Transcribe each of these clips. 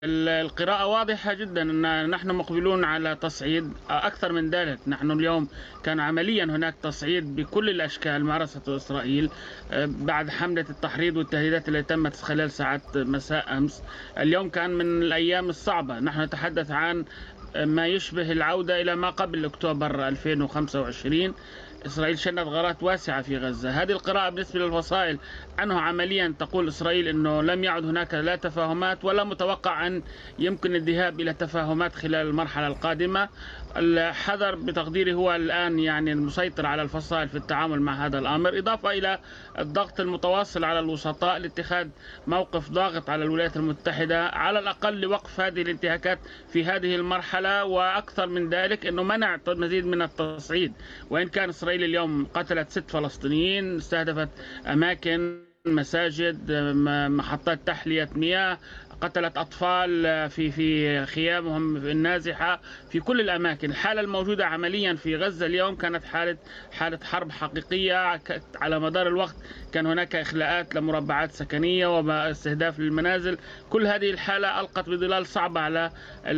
القراءة واضحة جدا أن نحن مقبلون على تصعيد. أكثر من ذلك، نحن اليوم كان عمليا هناك تصعيد بكل الأشكال مارسته إسرائيل بعد حملة التحريض والتهديدات التي تمت خلال ساعات مساء أمس. اليوم كان من الأيام الصعبة، نحن نتحدث عن ما يشبه العودة إلى ما قبل أكتوبر 2025. إسرائيل شنت غارات واسعة في غزة. هذه القراءة بالنسبة للفصائل أنه عمليا تقول إسرائيل أنه لم يعد هناك لا تفاهمات ولا متوقع أن يمكن الذهاب إلى تفاهمات خلال المرحلة القادمة. الحذر بتقديري هو الآن يعني المسيطر على الفصائل في التعامل مع هذا الأمر، إضافة إلى الضغط المتواصل على الوسطاء لاتخاذ موقف ضاغط على الولايات المتحدة على الأقل لوقف هذه الانتهاكات في هذه المرحلة، وأكثر من ذلك أنه منع مزيد من التصعيد. وإن كان إسرائيل اليوم قتلت 6 فلسطينيين، استهدفت أماكن، مساجد، محطات تحلية مياه، قتلت أطفال في خيامهم النازحة في كل الأماكن. الحالة الموجودة عمليا في غزة اليوم كانت حالة حرب حقيقية على مدار الوقت. كان هناك إخلاءات لمربعات سكنية واستهداف للمنازل. كل هذه الحالة ألقت بظلال صعبة على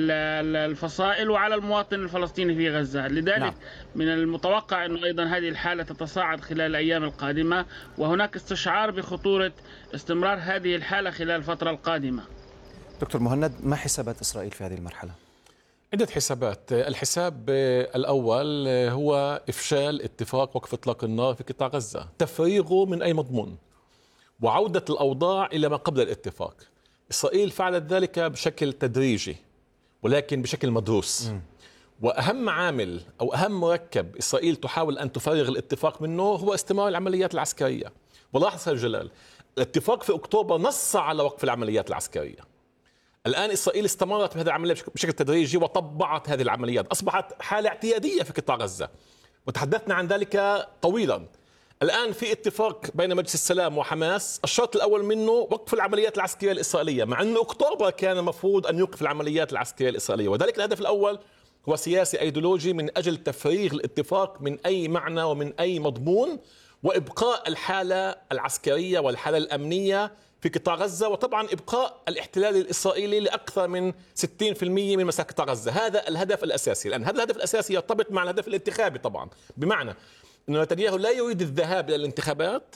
الفصائل وعلى المواطن الفلسطيني في غزة. لذلك نعم. من المتوقع أن أيضا هذه الحالة تتصاعد خلال الأيام القادمة، وهناك استشعار بخطورة استمرار هذه الحالة خلال الفترة القادمة. دكتور مهند، ما حسابات إسرائيل في هذه المرحلة؟ عدة حسابات. الحساب الأول هو إفشال اتفاق وقف إطلاق النار في قطاع غزة، تفريغه من أي مضمون وعودة الأوضاع إلى ما قبل الاتفاق. إسرائيل فعلت ذلك بشكل تدريجي ولكن بشكل مدروس. وأهم عامل أو أهم مركب إسرائيل تحاول أن تفرغ الاتفاق منه هو استمرار العمليات العسكرية. ولاحظ سيد جلال، الاتفاق في أكتوبر نص على وقف العمليات العسكرية. الآن إسرائيل استمرت بهذه العملية بشكل تدريجي وطبعت هذه العمليات، أصبحت حالة اعتيادية في قطاع غزة، وتحدثنا عن ذلك طويلا. الآن في اتفاق بين مجلس السلام وحماس، الشرط الأول منه وقف العمليات العسكرية الإسرائيلية، مع أن أكتوبر كان المفروض أن يوقف العمليات العسكرية الإسرائيلية، وذلك الهدف الأول هو سياسي أيديولوجي من أجل تفريغ الاتفاق من أي معنى ومن أي مضمون، وإبقاء الحالة العسكرية والحالة الأمنية في قطاع غزة، وطبعا إبقاء الاحتلال الإسرائيلي لأكثر من 60% من مساحة قطاع غزة. هذا الهدف الأساسي. الآن هذا الهدف الأساسي يرتبط مع الهدف الانتخابي طبعا، بمعنى أن نتنياهو لا يريد الذهاب إلى الانتخابات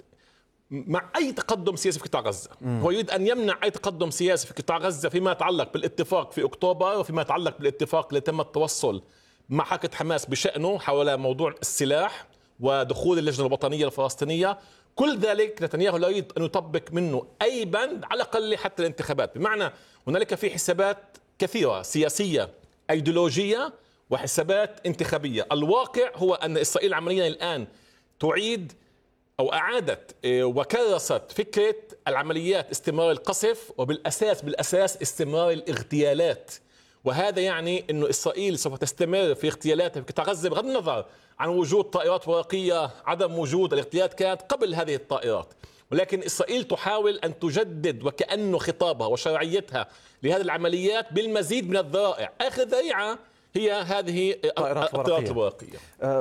مع أي تقدم سياسي في قطاع غزة. هو يريد أن يمنع أي تقدم سياسي في قطاع غزة فيما يتعلق بالاتفاق في أكتوبر وفيما يتعلق بالاتفاق اللي تم التوصل مع حركة حماس بشأنه حول موضوع السلاح ودخول اللجنة الوطنية الفلسطينية. كل ذلك نتنياهو لا يريد أن يطبق منه أي بند على الأقل حتى الانتخابات، بمعنى هنالك في حسابات كثيرة سياسية أيديولوجية وحسابات انتخابية. الواقع هو أن إسرائيل عمليا الآن تعيد أو أعادت وكرست فكرة العمليات استمرار القصف، وبالأساس استمرار الاغتيالات. وهذا يعني أن إسرائيل سوف تستمر في اغتيالاتها في قطاع غزة بغض النظر عن وجود طائرات ورقية. عدم وجود الاغتيالات كانت قبل هذه الطائرات، ولكن إسرائيل تحاول أن تجدد وكأنه خطابها وشرعيتها لهذه العمليات بالمزيد من الذرائع. آخر ذريعة هي هذه الطائرات الورقية.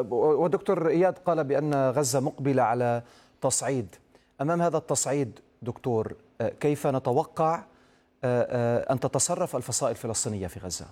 ودكتور إياد قال بأن غزة مقبلة على تصعيد. أمام هذا التصعيد دكتور، كيف نتوقع أن تتصرف الفصائل الفلسطينية في غزة؟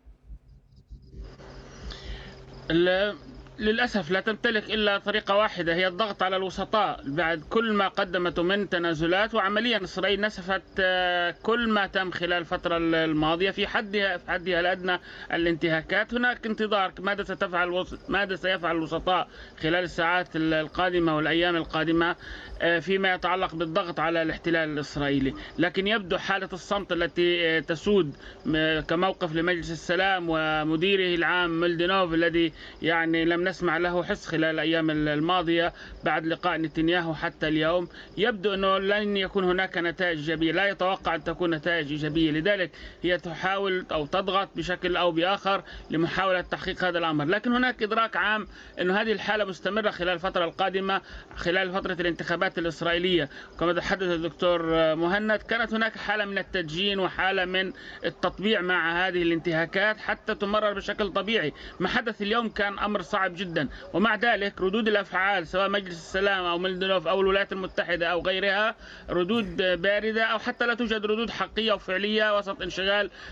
للأسف لا تمتلك إلا طريقة واحدة، هي الضغط على الوسطاء بعد كل ما قدمته من تنازلات. وعمليا إسرائيل نسفت كل ما تم خلال الفترة الماضية في حدها الأدنى الانتهاكات. هناك انتظار ماذا سيفعل الوسطاء خلال الساعات القادمة والأيام القادمة فيما يتعلق بالضغط على الاحتلال الإسرائيلي. لكن يبدو حالة الصمت التي تسود كموقف لمجلس السلام ومديره العام ميلدينوف الذي يعني لم نسمع له حس خلال الأيام الماضية بعد لقاء نتنياهو حتى اليوم، يبدو أنه لن يكون هناك نتائج إيجابية، لا يتوقع أن تكون نتائج إيجابية. لذلك هي تحاول أو تضغط بشكل أو بآخر لمحاولة تحقيق هذا الأمر. لكن هناك إدراك عام أن هذه الحالة مستمرة خلال الفترة القادمة، خلال فترة الانتخابات الإسرائيلية. كما تحدث الدكتور مهند، كانت هناك حالة من التدجين وحالة من التطبيع مع هذه الانتهاكات حتى تمرر بشكل طبيعي. ما حدث اليوم كان أمر صعب صعب جدا. ومع ذلك ردود الأفعال سواء مجلس السلام أو مالديف أو الولايات المتحدة أو غيرها ردود باردة، أو حتى لا توجد ردود حقيقية وفعلية وسط انشغال